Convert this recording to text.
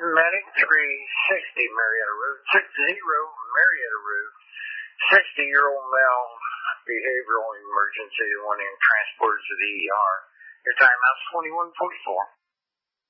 Medic 360 Marietta Road, 60 Marietta Road. 60-year-old male, behavioral emergency, wanting transported to the ER. Your timeout's 21:44.